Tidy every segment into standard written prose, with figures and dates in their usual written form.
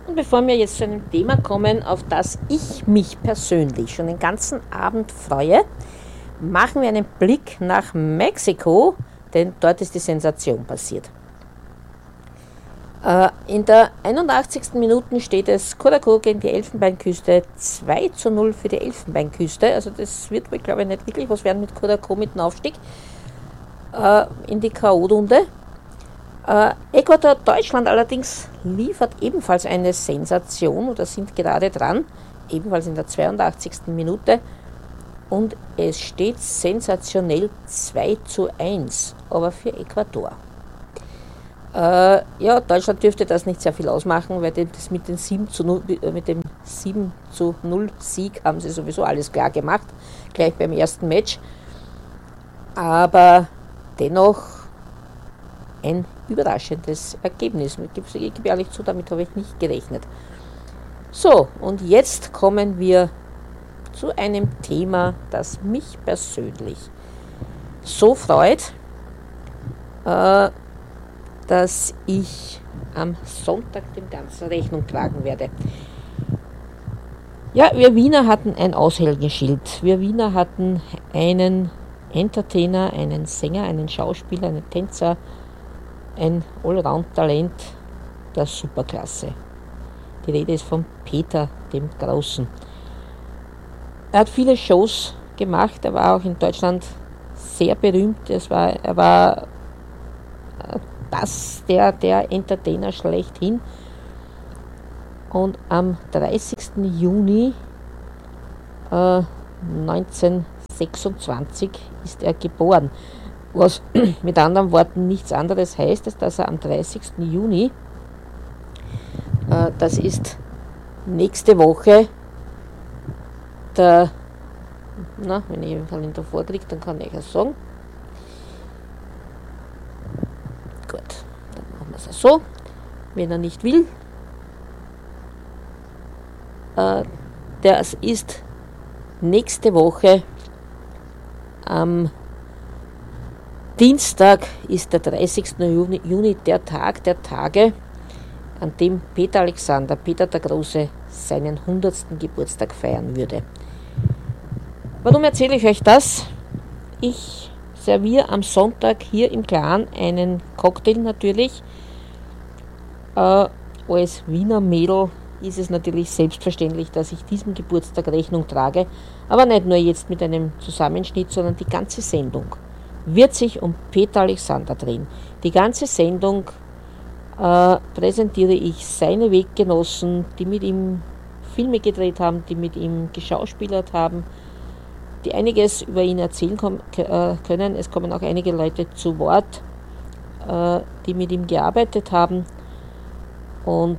Und bevor wir jetzt zu einem Thema kommen, auf das ich mich persönlich schon den ganzen Abend freue, machen wir einen Blick nach Mexiko, denn dort ist die Sensation passiert. In der 81. Minute steht es Curacao gegen die Elfenbeinküste 2:0 für die Elfenbeinküste. Also das wird wohl, glaube ich, nicht wirklich was werden mit Curacao mit dem Aufstieg in die K.O.-Runde. Ecuador-Deutschland allerdings liefert ebenfalls eine Sensation oder sind gerade dran, ebenfalls in der 82. Minute. Und es steht sensationell 2:1, aber für Ecuador. Ja, Deutschland dürfte das nicht sehr viel ausmachen, weil das mit dem 7:0 Sieg haben sie sowieso alles klar gemacht, gleich beim ersten Match. Aber dennoch ein überraschendes Ergebnis. Ich gebe ehrlich zu, damit habe ich nicht gerechnet. So, und jetzt kommen wir zu einem Thema, das mich persönlich so freut, dass ich am Sonntag dem Ganzen Rechnung tragen werde. Ja, wir Wiener hatten ein Aushängeschild. Wir Wiener hatten einen Entertainer, einen Sänger, einen Schauspieler, einen Tänzer, ein Allround-Talent der Superklasse. Die Rede ist von Peter dem Großen. Er hat viele Shows gemacht, er war auch in Deutschland sehr berühmt. Er war der Entertainer schlechthin. Und am 30. Juni 1926 ist er geboren. Was mit anderen Worten nichts anderes heißt, als dass er am 30. Juni, das ist nächste Woche, wenn ich den Kalender vorkriege, dann kann ich es sagen. Gut, dann machen wir es so. Wenn er nicht will, das ist nächste Woche am Dienstag ist der 30. Juni der Tag der Tage, an dem Peter der Große, seinen 100. Geburtstag feiern würde. Warum erzähle ich euch das? Ich serviere am Sonntag hier im Clan einen Cocktail natürlich. Als Wiener Mädel ist es natürlich selbstverständlich, dass ich diesem Geburtstag Rechnung trage, aber nicht nur jetzt mit einem Zusammenschnitt, sondern die ganze Sendung wird sich um Peter Alexander drehen. Die ganze Sendung präsentiere ich seine Weggenossen, die mit ihm Filme gedreht haben, die mit ihm geschauspielert haben, die einiges über ihn erzählen können. Es kommen auch einige Leute zu Wort, die mit ihm gearbeitet haben. Und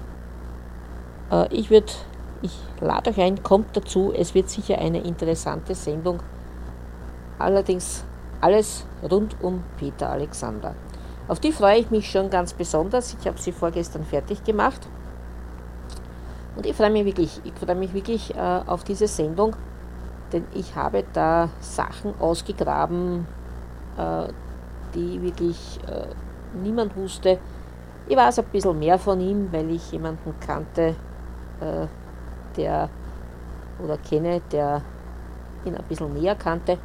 ich lade euch ein, kommt dazu, es wird sicher eine interessante Sendung. Allerdings alles rund um Peter Alexander. Auf die freue ich mich schon ganz besonders. Ich habe sie vorgestern fertig gemacht. Und ich freue mich wirklich auf diese Sendung, denn ich habe da Sachen ausgegraben, die wirklich niemand wusste. Ich weiß ein bisschen mehr von ihm, weil ich jemanden kannte, der ihn ein bisschen näher kannte.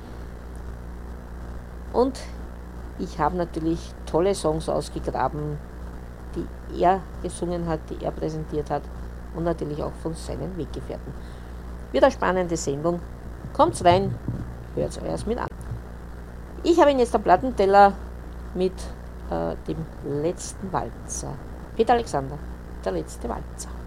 Und ich habe natürlich tolle Songs ausgegraben, die er gesungen hat, die er präsentiert hat und natürlich auch von seinen Weggefährten. Wird eine spannende Sendung. Kommt's rein, hört's euch mit an. Ich habe ihn jetzt am Plattenteller mit dem letzten Walzer. Peter Alexander, der letzte Walzer.